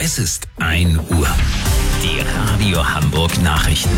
Es ist 1 Uhr. Die Radio Hamburg Nachrichten.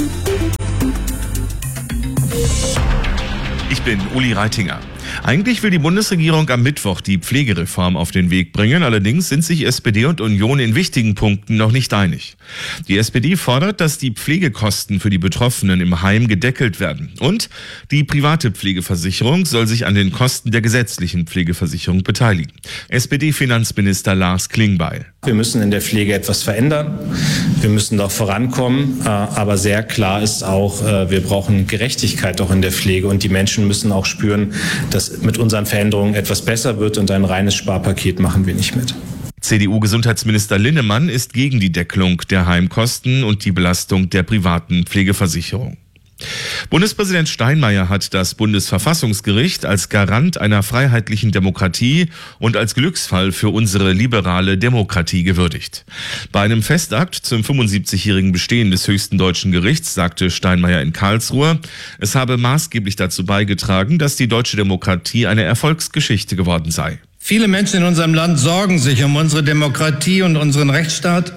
Ich bin Uli Reitinger. Eigentlich will die Bundesregierung am Mittwoch die Pflegereform auf den Weg bringen. Allerdings sind sich SPD und Union in wichtigen Punkten noch nicht einig. Die SPD fordert, dass die Pflegekosten für die Betroffenen im Heim gedeckelt werden. Und die private Pflegeversicherung soll sich an den Kosten der gesetzlichen Pflegeversicherung beteiligen. SPD-Finanzminister Lars Klingbeil. Wir müssen in der Pflege etwas verändern. Wir müssen doch vorankommen. Aber sehr klar ist auch, wir brauchen Gerechtigkeit auch in der Pflege. Und die Menschen müssen auch spüren, dass mit unseren Veränderungen etwas besser wird, und ein reines Sparpaket machen wir nicht mit. CDU-Gesundheitsminister Linnemann ist gegen die Deckelung der Heimkosten und die Belastung der privaten Pflegeversicherung. Bundespräsident Steinmeier hat das Bundesverfassungsgericht als Garant einer freiheitlichen Demokratie und als Glücksfall für unsere liberale Demokratie gewürdigt. Bei einem Festakt zum 75-jährigen Bestehen des höchsten deutschen Gerichts sagte Steinmeier in Karlsruhe, es habe maßgeblich dazu beigetragen, dass die deutsche Demokratie eine Erfolgsgeschichte geworden sei. Viele Menschen in unserem Land sorgen sich um unsere Demokratie und unseren Rechtsstaat,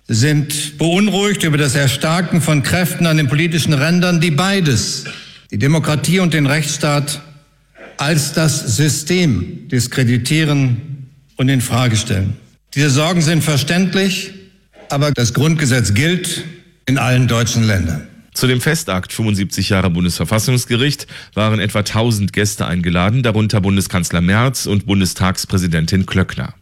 sind beunruhigt über das Erstarken von Kräften an den politischen Rändern, die beides, die Demokratie und den Rechtsstaat, als das System diskreditieren und in Frage stellen. Diese Sorgen sind verständlich, aber das Grundgesetz gilt in allen deutschen Ländern. Zu dem Festakt 75 Jahre Bundesverfassungsgericht waren etwa 1000 Gäste eingeladen, darunter Bundeskanzler Merz und Bundestagspräsidentin Klöckner.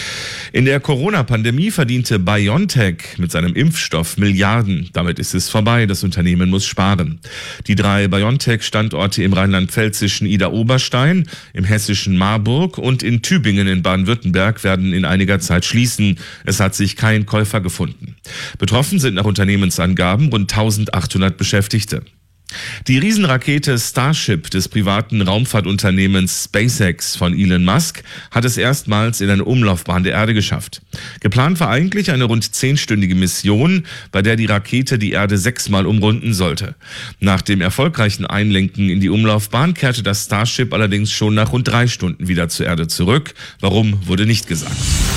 In der Corona-Pandemie verdiente BioNTech mit seinem Impfstoff Milliarden. Damit ist es vorbei. Das Unternehmen muss sparen. Die 3 BioNTech-Standorte im rheinland-pfälzischen Idar-Oberstein, im hessischen Marburg und in Tübingen in Baden-Württemberg werden in einiger Zeit schließen. Es hat sich kein Käufer gefunden. Betroffen sind nach Unternehmensangaben rund 1800 Beschäftigte. Die Riesenrakete Starship des privaten Raumfahrtunternehmens SpaceX von Elon Musk hat es erstmals in eine Umlaufbahn der Erde geschafft. Geplant war eigentlich eine rund 10-stündige Mission, bei der die Rakete die Erde 6-mal umrunden sollte. Nach dem erfolgreichen Einlenken in die Umlaufbahn kehrte das Starship allerdings schon nach rund 3 Stunden wieder zur Erde zurück. Warum, wurde nicht gesagt.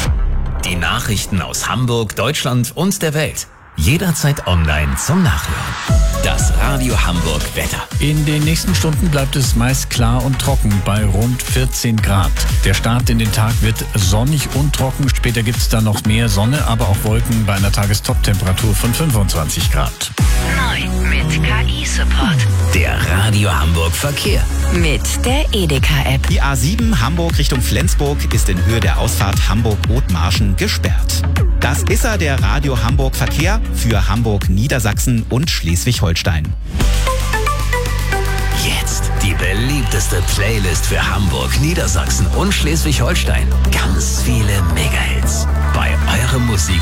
Die Nachrichten aus Hamburg, Deutschland und der Welt. Jederzeit online zum Nachhören. Das Radio Hamburg Wetter. In den nächsten Stunden bleibt es meist klar und trocken bei rund 14 Grad. Der Start in den Tag wird sonnig und trocken. Später gibt es dann noch mehr Sonne, aber auch Wolken bei einer Tagestop-Temperatur von 25 Grad. Neu mit KI-Support. Der Radio Hamburg Verkehr. Mit der Edeka-App. Die A7 Hamburg Richtung Flensburg ist in Höhe der Ausfahrt Hamburg-Othmarschen gesperrt. Das ist der Radio Hamburg Verkehr für Hamburg, Niedersachsen und Schleswig-Holstein. Jetzt die beliebteste Playlist für Hamburg, Niedersachsen und Schleswig-Holstein. Ganz viele Megahits bei eurem Musik.